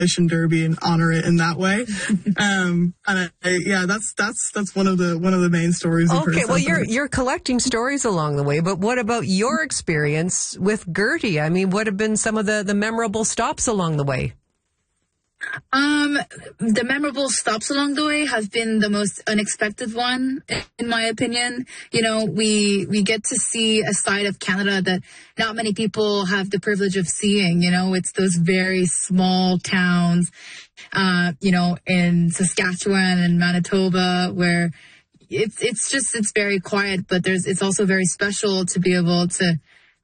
Demolition Derby and honor it in that way. That's one of the main stories. Okay, well, you're collecting stories along the way, but what about your experience with Gertie? I mean, what have been some of the memorable stops along the way? The memorable stops along the way have been the most unexpected one, in my opinion. You know, we get to see a side of Canada that not many people have the privilege of seeing. You know, it's those very small towns, in Saskatchewan and Manitoba, where it's very quiet, but it's also very special to be able to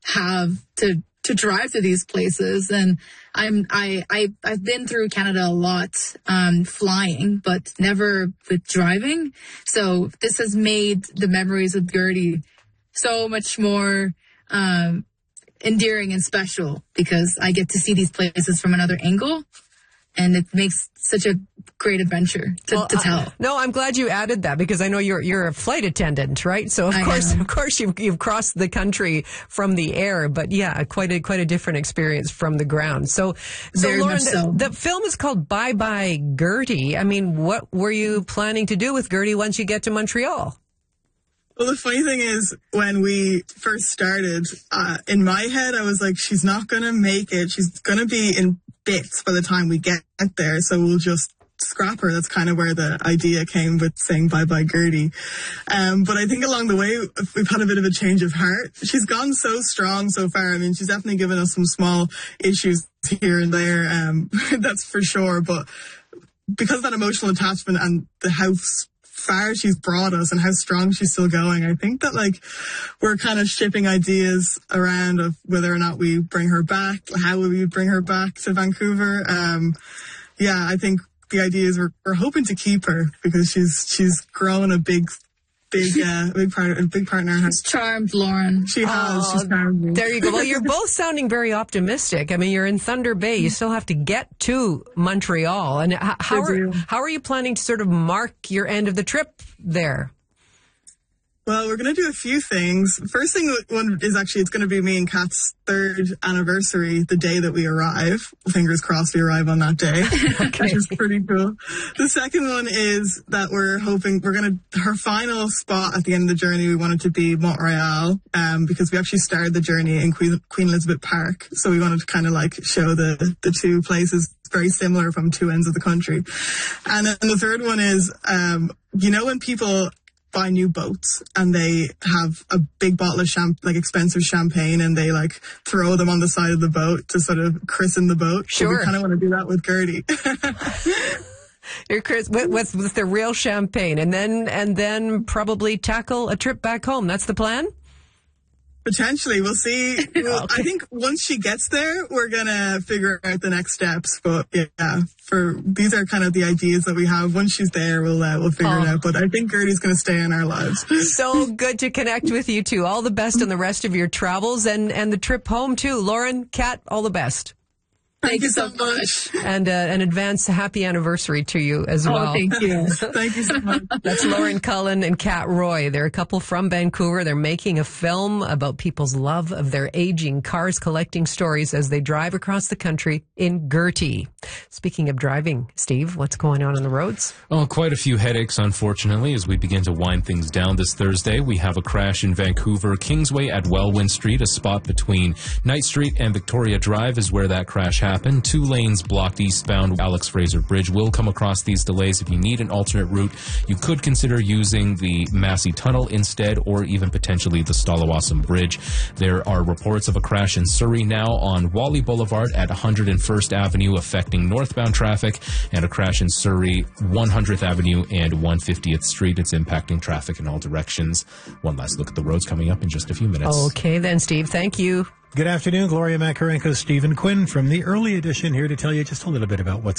drive to these places. And I've been through Canada a lot, flying, but never with driving. So this has made the memories of Gertie so much more endearing and special, because I get to see these places from another angle, and it makes such a great adventure to tell. No, I'm glad you added that, because I know you're a flight attendant, right? So of course you've crossed the country from the air, but yeah, quite a different experience from the ground. So Lauren, the film is called Bye Bye Gertie. I mean, what were you planning to do with Gertie once you get to Montreal? Well, the funny thing is, when we first started, in my head, I was like, she's not going to make it. She's going to be in bits by the time we get there, so we'll just scrap her. That's kind of where the idea came with saying Bye Bye Gertie. But I think along the way, we've had a bit of a change of heart. She's gone so strong so far. I mean, she's definitely given us some small issues here and there, that's for sure. But because of that emotional attachment and how far she's brought us and how strong she's still going, I think that we're kind of shipping ideas around of whether or not we bring her back, how will we bring her back to Vancouver. I think the idea is we're hoping to keep her, because she's grown a big partner. She's charmed Lauren. She has. She's charmed me. There you go. Well, you're both sounding very optimistic. I mean, you're in Thunder Bay. You still have to get to Montreal. And how are you planning to sort of mark your end of the trip there? Well, we're going to do a few things. First thing is actually, it's going to be me and Kat's 3rd anniversary, the day that we arrive. Fingers crossed we arrive on that day, which is pretty cool. The second one is that we're hoping her final spot at the end of the journey, we want it to be Montreal, because we actually started the journey in Queen Elizabeth Park. So we wanted to kind of show the two places very similar from two ends of the country. And then the third one is, when people buy new boats and they have a big bottle of expensive champagne, and they throw them on the side of the boat to sort of christen the boat. Sure. So we kind of want to do that with Gertie. with the real champagne, and then probably tackle a trip back home. That's the plan? Potentially. We'll see. I think once she gets there, we're going to figure out the next steps. But yeah, these are kind of the ideas that we have. Once she's there, we'll figure it out. But I think Gertie's going to stay in our lives. So good to connect with you two. All the best in the rest of your travels and the trip home too. Lauren, Kat, all the best. Thank you so much. And an advance happy anniversary to you as well. Oh, thank you. Thank you so much. That's Lauren Cullen and Kat Roy. They're a couple from Vancouver. They're making a film about people's love of their aging cars, collecting stories as they drive across the country in Gertie. Speaking of driving, Steve, what's going on the roads? Oh, quite a few headaches, unfortunately, as we begin to wind things down this Thursday. We have a crash in Vancouver, Kingsway at Welwyn Street. A spot between Knight Street and Victoria Drive is where that crash happened. 2 lanes blocked eastbound. Alex Fraser Bridge will come across these delays. If you need an alternate route, you could consider using the Massey Tunnel instead, or even potentially the Stalawassam Bridge. There are reports of a crash in Surrey now on Wally Boulevard at 101st Avenue, affecting northbound traffic, and a crash in Surrey, 100th Avenue and 150th Street. It's impacting traffic in all directions. One last look at the roads coming up in just a few minutes. Okay then, Steve. Thank you. Good afternoon. Gloria Makarenko, Stephen Quinn from the early edition here to tell you just a little bit about what's